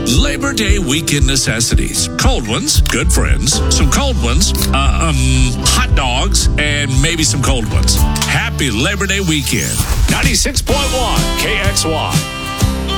Labor Day weekend necessities. Cold ones, good friends. Some cold ones, hot dogs, and maybe some cold ones. Happy Labor Day weekend. 96.1 KXY.